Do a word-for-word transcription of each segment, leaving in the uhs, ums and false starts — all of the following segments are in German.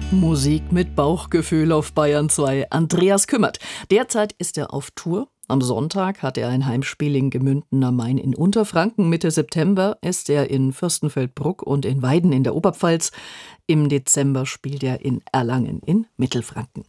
Musik mit Bauchgefühl auf Bayern zwei. Andreas Kümmert. Derzeit ist er auf Tour. Am Sonntag hat er ein Heimspiel in Gemünden am Main in Unterfranken. Mitte September ist er in Fürstenfeldbruck und in Weiden in der Oberpfalz. Im Dezember spielt er in Erlangen in Mittelfranken.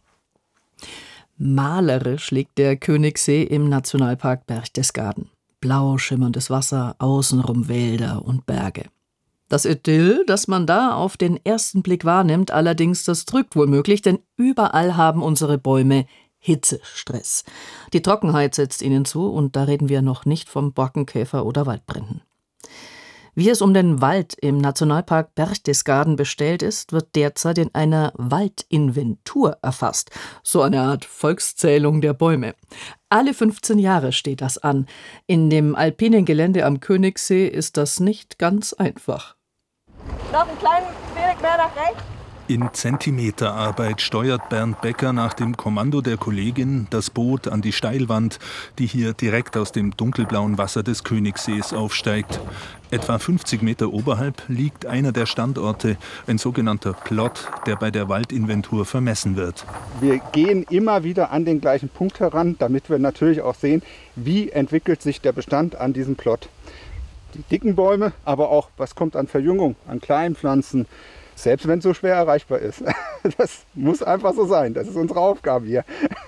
Malerisch liegt der Königssee im Nationalpark Berchtesgaden. Blau schimmerndes Wasser, außenrum Wälder und Berge. Das Idyll, das man da auf den ersten Blick wahrnimmt, allerdings, das trügt womöglich, denn überall haben unsere Bäume Hitzestress. Die Trockenheit setzt ihnen zu und da reden wir noch nicht vom Borkenkäfer oder Waldbränden. Wie es um den Wald im Nationalpark Berchtesgaden bestellt ist, wird derzeit in einer Waldinventur erfasst. So eine Art Volkszählung der Bäume. Alle fünfzehn Jahre steht das an. In dem alpinen Gelände am Königssee ist das nicht ganz einfach. Noch ein klein wenig mehr nach rechts. In Zentimeterarbeit steuert Bernd Becker nach dem Kommando der Kollegin das Boot an die Steilwand, die hier direkt aus dem dunkelblauen Wasser des Königssees aufsteigt. Etwa fünfzig Meter oberhalb liegt einer der Standorte, ein sogenannter Plot, der bei der Waldinventur vermessen wird. Wir gehen immer wieder an den gleichen Punkt heran, damit wir natürlich auch sehen, wie entwickelt sich der Bestand an diesem Plot. Die dicken Bäume, aber auch was kommt an Verjüngung, an kleinen Pflanzen, selbst wenn es so schwer erreichbar ist. Das muss einfach so sein, das ist unsere Aufgabe hier.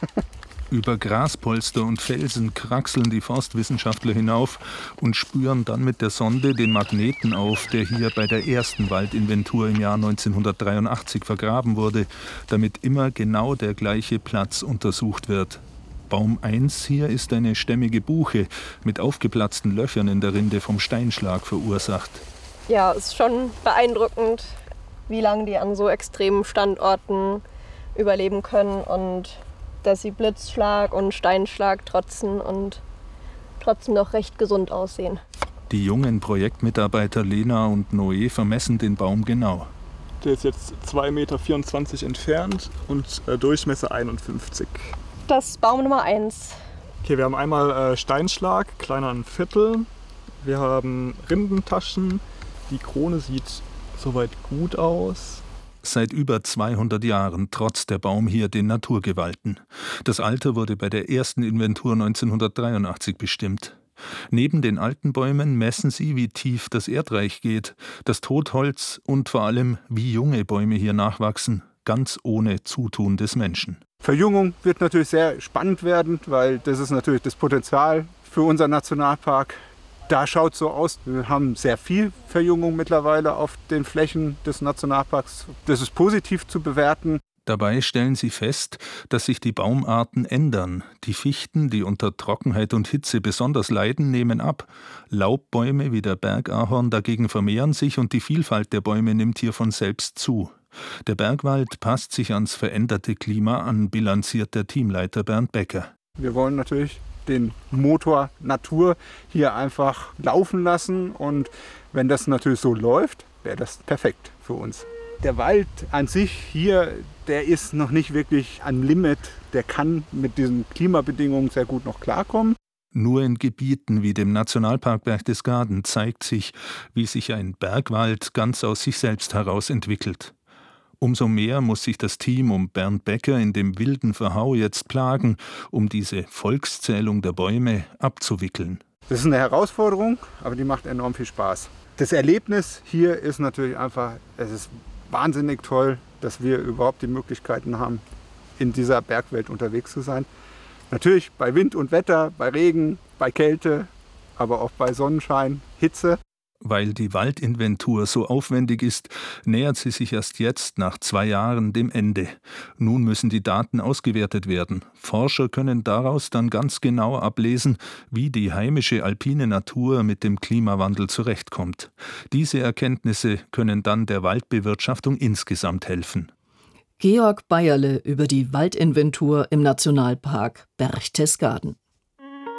Über Graspolster und Felsen kraxeln die Forstwissenschaftler hinauf und spüren dann mit der Sonde den Magneten auf, der hier bei der ersten Waldinventur im Jahr neunzehnhundertdreiundachtzig vergraben wurde, damit immer genau der gleiche Platz untersucht wird. Baum eins hier ist eine stämmige Buche mit aufgeplatzten Löchern in der Rinde vom Steinschlag verursacht. Ja, es ist schon beeindruckend, wie lange die an so extremen Standorten überleben können und dass sie Blitzschlag und Steinschlag trotzen und trotzdem noch recht gesund aussehen. Die jungen Projektmitarbeiter Lena und Noé vermessen den Baum genau. Der ist jetzt zwei Meter vierundzwanzig entfernt und äh, Durchmesser einundfünfzig. Das ist Baum Nummer eins. Okay, wir haben einmal äh, Steinschlag, kleiner ein Viertel. Wir haben Rindentaschen. Die Krone sieht soweit gut aus. Seit über zweihundert Jahren trotzt der Baum hier den Naturgewalten. Das Alter wurde bei der ersten Inventur neunzehnhundertdreiundachtzig bestimmt. Neben den alten Bäumen messen sie, wie tief das Erdreich geht, das Totholz und vor allem, wie junge Bäume hier nachwachsen, ganz ohne Zutun des Menschen. Verjüngung wird natürlich sehr spannend werden, weil das ist natürlich das Potenzial für unseren Nationalpark. Da schaut es so aus, wir haben sehr viel Verjüngung mittlerweile auf den Flächen des Nationalparks. Das ist positiv zu bewerten. Dabei stellen sie fest, dass sich die Baumarten ändern. Die Fichten, die unter Trockenheit und Hitze besonders leiden, nehmen ab. Laubbäume wie der Bergahorn dagegen vermehren sich und die Vielfalt der Bäume nimmt hier von selbst zu. Der Bergwald passt sich ans veränderte Klima an, bilanziert der Teamleiter Bernd Becker. Wir wollen natürlich den Motor Natur hier einfach laufen lassen und wenn das natürlich so läuft, wäre das perfekt für uns. Der Wald an sich hier, der ist noch nicht wirklich am Limit, der kann mit diesen Klimabedingungen sehr gut noch klarkommen. Nur in Gebieten wie dem Nationalpark Berchtesgaden zeigt sich, wie sich ein Bergwald ganz aus sich selbst heraus entwickelt. Umso mehr muss sich das Team um Bernd Becker in dem wilden Verhau jetzt plagen, um diese Volkszählung der Bäume abzuwickeln. Das ist eine Herausforderung, aber die macht enorm viel Spaß. Das Erlebnis hier ist natürlich einfach, es ist wahnsinnig toll, dass wir überhaupt die Möglichkeiten haben, in dieser Bergwelt unterwegs zu sein. Natürlich bei Wind und Wetter, bei Regen, bei Kälte, aber auch bei Sonnenschein, Hitze. Weil die Waldinventur so aufwendig ist, nähert sie sich erst jetzt, nach zwei Jahren, dem Ende. Nun müssen die Daten ausgewertet werden. Forscher können daraus dann ganz genau ablesen, wie die heimische alpine Natur mit dem Klimawandel zurechtkommt. Diese Erkenntnisse können dann der Waldbewirtschaftung insgesamt helfen. Georg Beierle über die Waldinventur im Nationalpark Berchtesgaden.